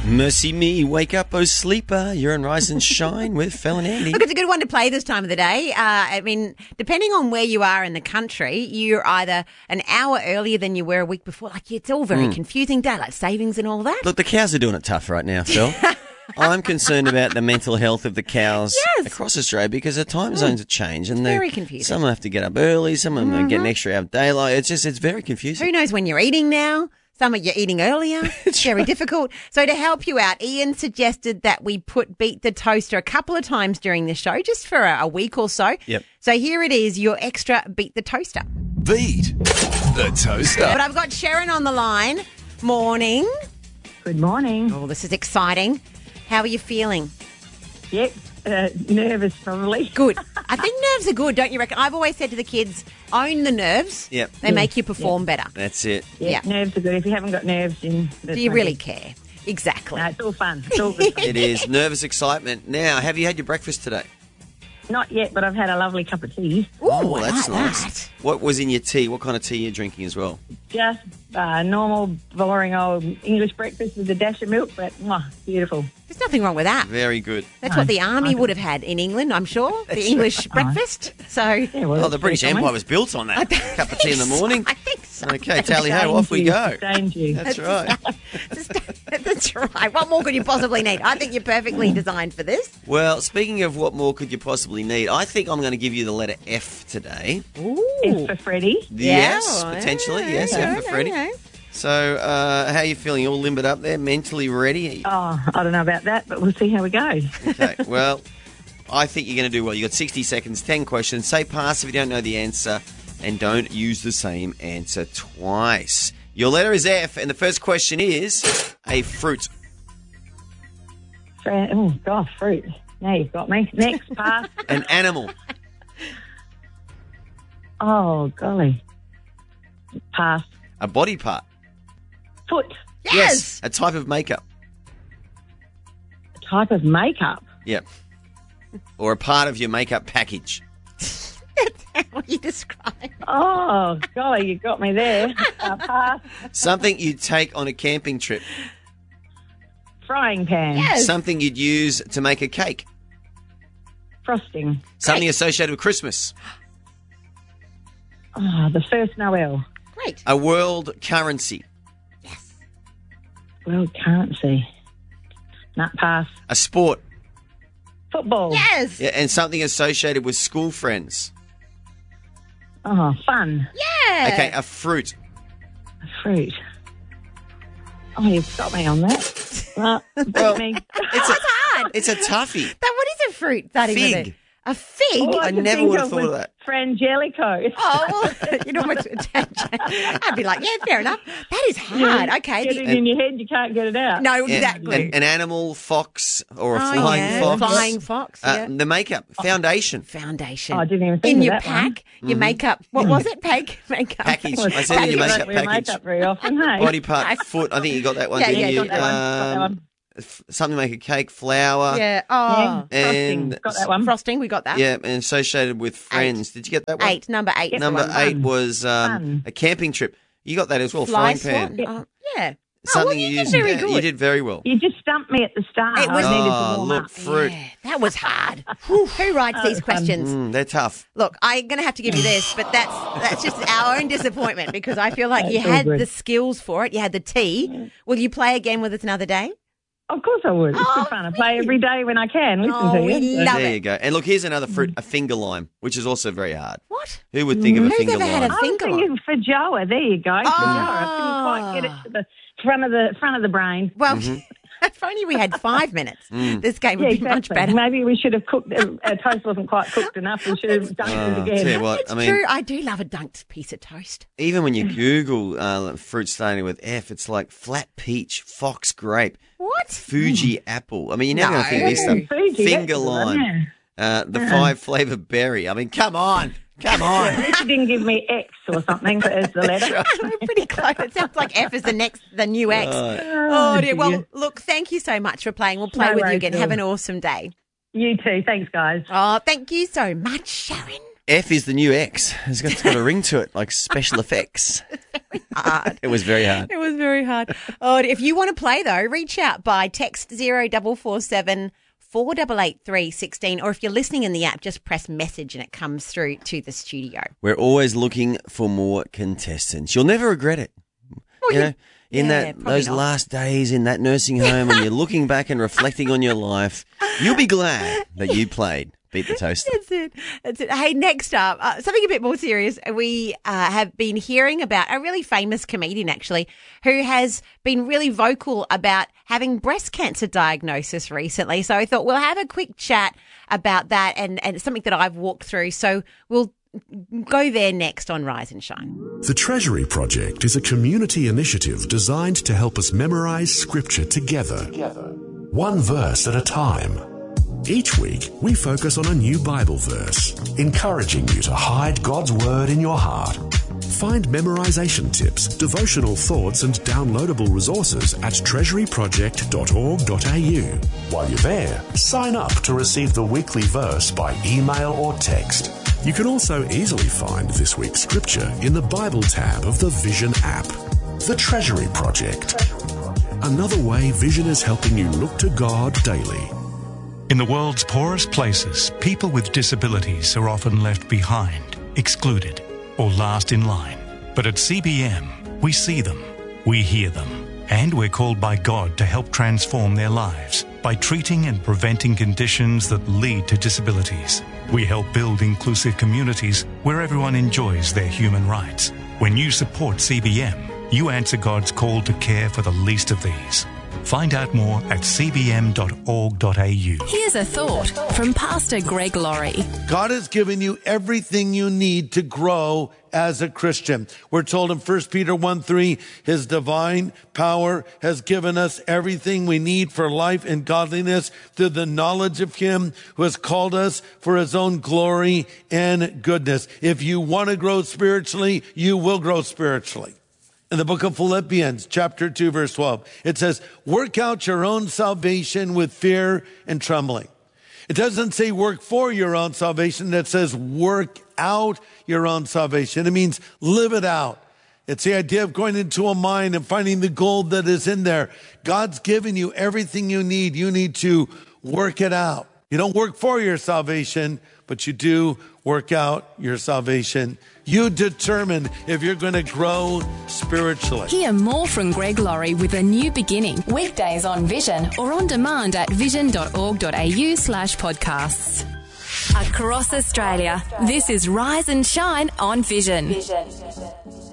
Mercy me, wake up, oh sleeper. You're on Rise and Shine with Phil and Andy. Look, it's a good one to play this time of the day. I mean, depending on where you are in the country, you're either an hour earlier than you were a week before. Like, it's all very confusing, daylight savings and all that. Look, the cows are doing it tough right now, Phil. I'm concerned about the mental health of the cows across Australia because the time zones have changed. And very confusing. Some have to get up early, some of them get an extra hour of daylight. It's very confusing. Who knows when you're eating now? Some of you eating earlier. It's very difficult. So to help you out, Ian suggested that we put Beat the Toaster a couple of times during the show, just for a week or so. Yep. So here it is, your extra Beat the Toaster. Beat the Toaster. But I've got Sharon on the line. Morning. Good morning. Oh, this is exciting. How are you feeling? Yep, nervous probably. Good. I think nerves are good, don't you reckon? I've always said to the kids, own the nerves. Yep. They make you perform better. That's it. Yeah, nerves are good. If you haven't got nerves, then... Do you really care? Exactly. No, it's all fun. It's all good fun. It is. Nervous excitement. Now, have you had your breakfast today? Not yet, but I've had a lovely cup of tea. Ooh, I that's like nice. that. What was in your tea? What kind of tea are you drinking as well? Just normal, boring old English breakfast with a dash of milk, but beautiful. There's nothing wrong with that. Very good. That's what the army would have had in England, I'm sure. The English breakfast. So, Yeah, well, Oh, the British Empire was built on that. Cup of tea in the morning. I think so. Okay, tally-ho, off we go. Thank you. That's right. That's right. What more could you possibly need? I think you're perfectly designed for this. Well, speaking of what more could you possibly need, I think I'm going to give you the letter F today. Ooh. F for Freddie. Yes, potentially. Yes, F for Freddie. Okay. So, how are you feeling? All limbered up there, mentally ready? Oh, I don't know about that, but we'll see how we go. Okay, well, I think you're going to do well. You've got 60 seconds, 10 questions. Say pass if you don't know the answer, and don't use the same answer twice. Your letter is F, and the first question is a fruit. Oh, gosh, fruit. Now you've got me. Next, pass. An animal. Oh, golly. Pass. A body part. Foot. Yes. A type of makeup. Type of makeup. Yep. Or a part of your makeup package. How you describe? Oh, golly, you got me there. Pass. Something you'd take on a camping trip. Frying pan. Yes. Something you'd use to make a cake. Frosting. Something associated with Christmas. Oh, the first Noel. Great. A world currency. Yes. World currency. Nut pass. A sport. Football. Yes. Yeah, and something associated with school friends. Oh, fun. Yeah. Okay, a fruit. A fruit. Oh, you've got me on that. Well, me. It's That's hard. It's a toughie. What is a fruit? That Fig. Is a fig? All I could never think would have thought of was that. Frangelico. Oh, well, you know what? I'd be like, yeah, fair enough. That is hard. Okay. Get it in your head, you can't get it out. No, Yeah, exactly. An animal, fox, or a Oh, flying yeah. fox. Flying fox, yeah. The makeup, foundation. Foundation. Oh, I didn't even think in of your that one. pack, your makeup. What was it? Makeup. Package. Well, I said in your I makeup don't wear package. makeup very often, hey? Body part, foot. I think you got that one, Yeah, didn't yeah, you? got that one. Got that one. Something to make a cake, flour. Yeah. Oh. Yeah, And frosting. Got that one. Frosting. We got that. Yeah, and associated with friends. Did you get that one? 8. Number 8. is the Number one. 8 Fun. was Fun. a camping trip. You got that as well, Fly frying pan. swan. Oh, yeah. Something you you did used. very Yeah, good. you did very well. You just stumped me at the start. It was- I needed to Oh, warm look, up. fruit. Yeah, that was hard. Who writes these questions? They're tough. Look, I'm going to have to give you this, but that's just our own disappointment because I feel like you That's all had good. the skills for it. You had the tea. Will you play again with us another day? Of course I would. It's Oh, good fun. I play every day when I can. Listen Oh, to we you. love There it. you go. And look, here's another fruit, a finger lime, which is also very hard. What? Who would think of a Who's finger ever had lime? a I was finger lime? thinking for Joa. There you go. For Joa. I couldn't quite get it to the front of the brain. Well, if only we had 5 minutes. This game would Yeah, be exactly. much better. Maybe we should have cooked. Our toast wasn't quite cooked enough. We should have dunked it again. Tell you what, It's I mean, true. I do love a dunked piece of toast. even when you Google fruit starting with F, it's like flat peach, fox grape, What? Fuji apple. I mean, you're never going to think of this stuff. Fuji, Finger that's the one, lime, the 5-flavour berry. I mean, come on. Come on. At least you didn't give me X or something as the letter. We're pretty close. It sounds like F is the new X. Oh, dear. Well, look, thank you so much for playing. We'll play No with you worries, again. Jill. Have an awesome day. You too. Thanks, guys. Oh, thank you so much, Sharon. F is the new X. It's got a ring to it, like special effects. Hard. It was very hard. It was very hard. Oh, if you want to play, though, reach out by text 0447 488 316, or if you're listening in the app, just press message and it comes through to the studio. We're always looking for more contestants. You'll never regret it. Well, Those not. last days in that nursing home when you're looking back and reflecting on your life, you'll be glad that you played Beat the Toaster. That's it. Hey, next up, something a bit more serious. We have been hearing about a really famous comedian, actually, who has been really vocal about having breast cancer diagnosis recently. So I thought we'll have a quick chat about that, and it's something that I've walked through. So we'll go there next on Rise and Shine. The Treasury Project is a community initiative designed to help us memorize scripture together, one verse at a time. Each week, we focus on a new Bible verse, encouraging you to hide God's Word in your heart. Find memorization tips, devotional thoughts, and downloadable resources at treasuryproject.org.au. While you're there, sign up to receive the weekly verse by email or text. You can also easily find this week's scripture in the Bible tab of the Vision app. The Treasury Project. Another way Vision is helping you look to God daily. In the world's poorest places, people with disabilities are often left behind, excluded, or last in line. But at CBM, we see them, we hear them, and we're called by God to help transform their lives by treating and preventing conditions that lead to disabilities. We help build inclusive communities where everyone enjoys their human rights. When you support CBM, you answer God's call to care for the least of these. Find out more at cbm.org.au. Here's a thought from Pastor Greg Laurie. God has given you everything you need to grow as a Christian. We're told in 1 Peter 1:3, His divine power has given us everything we need for life and godliness through the knowledge of Him who has called us for His own glory and goodness. If you want to grow spiritually, you will grow spiritually. In the book of Philippians, chapter 2, verse 12, it says, work out your own salvation with fear and trembling. It doesn't say work for your own salvation. It says work out your own salvation. It means live it out. It's the idea of going into a mine and finding the gold that is in there. God's given you everything you need. You need to work it out. You don't work for your salvation, but you do work out your salvation. You determine if you're going to grow spiritually. Hear more from Greg Laurie with A New Beginning, weekdays on Vision or on demand at vision.org.au/podcasts. Across Australia, this is Rise and Shine on Vision.